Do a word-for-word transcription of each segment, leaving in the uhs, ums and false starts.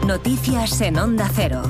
Noticias en Onda Cero.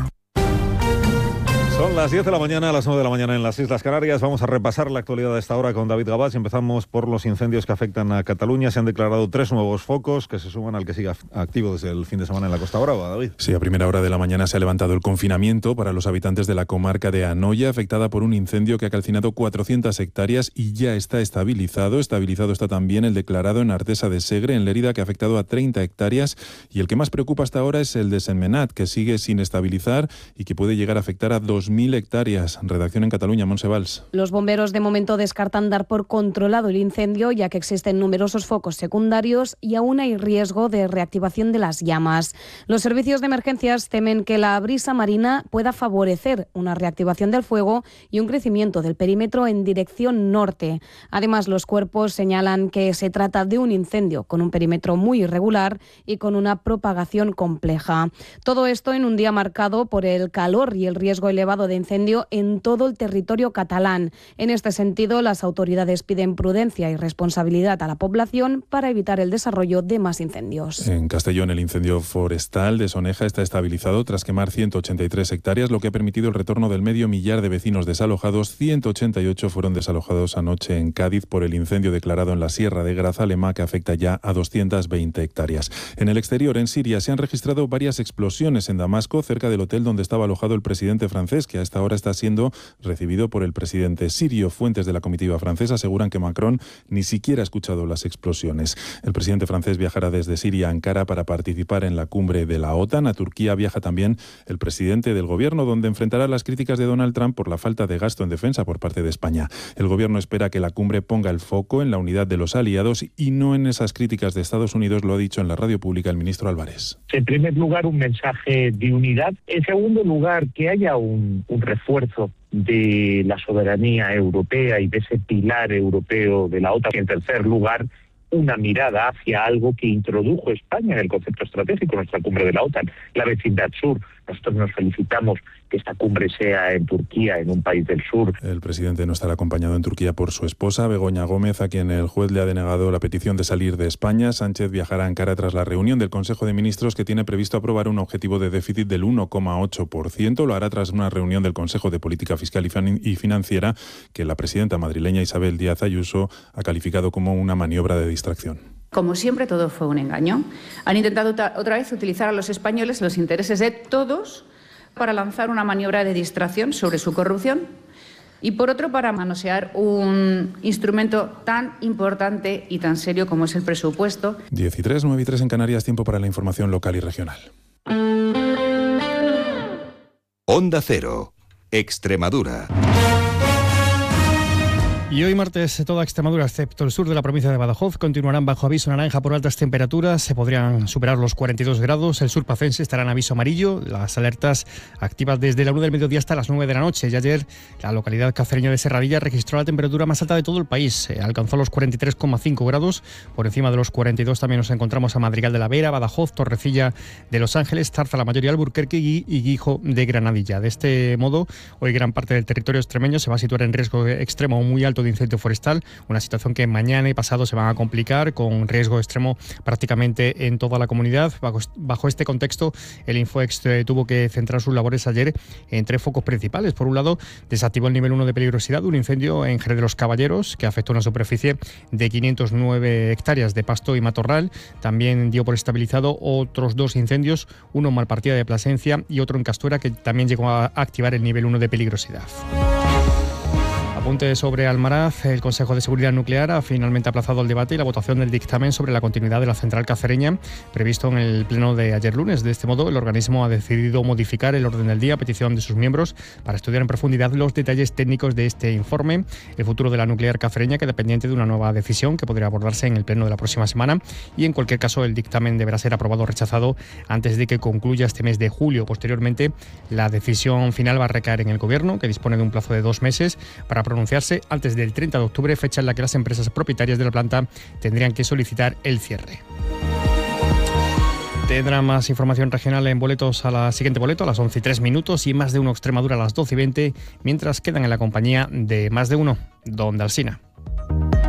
Son las diez de la mañana, a las nueve de la mañana en las Islas Canarias. Vamos a repasar la actualidad de esta hora con David Gabás. Empezamos por los incendios que afectan a Cataluña. Se han declarado tres nuevos focos que se suman al que sigue activo desde el fin de semana en la Costa Brava, David. Sí, a primera hora de la mañana se ha levantado el confinamiento para los habitantes de la comarca de Anoia, afectada por un incendio que ha calcinado cuatrocientas hectáreas y ya está estabilizado. Estabilizado está también el declarado en Artesa de Segre, en Lérida, que ha afectado a treinta hectáreas. Y el que más preocupa hasta ahora es el de Sentmenat, que sigue sin estabilizar y que puede llegar a afectar a dos mil hectáreas. Redacción en Cataluña, Montse Valls. Los bomberos de momento descartan dar por controlado el incendio, ya que existen numerosos focos secundarios y aún hay riesgo de reactivación de las llamas. Los servicios de emergencias temen que la brisa marina pueda favorecer una reactivación del fuego y un crecimiento del perímetro en dirección norte. Además, los cuerpos señalan que se trata de un incendio con un perímetro muy irregular y con una propagación compleja. Todo esto en un día marcado por el calor y el riesgo elevado de incendio en todo el territorio catalán. En este sentido, las autoridades piden prudencia y responsabilidad a la población para evitar el desarrollo de más incendios. En Castellón, el incendio forestal de Soneja está estabilizado tras quemar ciento ochenta y tres hectáreas, lo que ha permitido el retorno del medio millar de vecinos desalojados. ciento ochenta y ocho fueron desalojados anoche en Cádiz por el incendio declarado en la Sierra de Grazalema, que afecta ya a doscientas veinte hectáreas. En el exterior, en Siria, se han registrado varias explosiones en Damasco, cerca del hotel donde estaba alojado el presidente francés, que a esta hora está siendo recibido por el presidente sirio. Fuentes de la comitiva francesa aseguran que Macron ni siquiera ha escuchado las explosiones. El presidente francés viajará desde Siria a Ankara para participar en la cumbre de la OTAN. A Turquía viaja también el presidente del gobierno, donde enfrentará las críticas de Donald Trump por la falta de gasto en defensa por parte de España. El gobierno espera que la cumbre ponga el foco en la unidad de los aliados y no en esas críticas de Estados Unidos, lo ha dicho en la radio pública el ministro Álvarez. En primer lugar, un mensaje de unidad. En segundo lugar, que haya un, un refuerzo de la soberanía europea y de ese pilar europeo de la OTAN. Y en tercer lugar, una mirada hacia algo que introdujo España en el concepto estratégico, nuestra cumbre de la OTAN, la vecindad sur. Nosotros nos felicitamos que esta cumbre sea en Turquía, en un país del sur. El presidente no estará acompañado en Turquía por su esposa, Begoña Gómez, a quien el juez le ha denegado la petición de salir de España. Sánchez viajará a Ankara tras la reunión del Consejo de Ministros, que tiene previsto aprobar un objetivo de déficit del uno coma ocho por ciento. Lo hará tras una reunión del Consejo de Política Fiscal y Financiera que la presidenta madrileña Isabel Díaz Ayuso ha calificado como una maniobra de distracción. Como siempre, todo fue un engaño. Han intentado otra vez utilizar a los españoles, los intereses de todos, para lanzar una maniobra de distracción sobre su corrupción y, por otro, para manosear un instrumento tan importante y tan serio como es el presupuesto. diez y tres, nueve y tres en Canarias, tiempo para la información local y regional. Onda Cero, Extremadura. Y hoy martes toda Extremadura, excepto el sur de la provincia de Badajoz, continuarán bajo aviso naranja por altas temperaturas. Se podrían superar los cuarenta y dos grados. El sur pacense estará en aviso amarillo. Las alertas activas desde la una del mediodía hasta las nueve de la noche. Y ayer la localidad cacereña de Serradilla registró la temperatura más alta de todo el país. Eh, alcanzó los cuarenta y tres coma cinco grados. Por encima de los cuarenta y dos también nos encontramos a Madrigal de la Vera, Badajoz, Torrecilla de Los Ángeles, Zarza la mayoría, Alburquerque y, y Guijo de Granadilla. De este modo, hoy gran parte del territorio extremeño se va a situar en riesgo extremo muy alto de incendio forestal, una situación que mañana y pasado se van a complicar con riesgo extremo prácticamente en toda la comunidad. Bajo, bajo este contexto, el Infoex tuvo que centrar sus labores ayer en tres focos principales. Por un lado, desactivó el nivel uno de peligrosidad de un incendio en Jerez de los Caballeros que afectó una superficie de quinientas nueve hectáreas de pasto y matorral. También dio por estabilizado otros dos incendios, uno en Malpartida de Plasencia y otro en Castuera, que también llegó a activar el nivel uno de peligrosidad. Apunte sobre Almaraz. El Consejo de Seguridad Nuclear ha finalmente aplazado el debate y la votación del dictamen sobre la continuidad de la central cacereña previsto en el pleno de ayer lunes. De este modo, el organismo ha decidido modificar el orden del día a petición de sus miembros para estudiar en profundidad los detalles técnicos de este informe. El futuro de la nuclear cacereña queda pendiente de una nueva decisión que podría abordarse en el pleno de la próxima semana y, en cualquier caso, el dictamen deberá ser aprobado o rechazado antes de que concluya este mes de julio. Posteriormente, la decisión final va a recaer en el Gobierno, que dispone de un plazo de dos meses para pronunciarse antes del treinta de octubre, fecha en la que las empresas propietarias de la planta tendrían que solicitar el cierre. Tendrá más información regional en boletos a la siguiente boleto, a las once y tres minutos, y Más de Uno Extremadura a las doce y veinte, mientras quedan en la compañía de Más de Uno, Don Dalsina.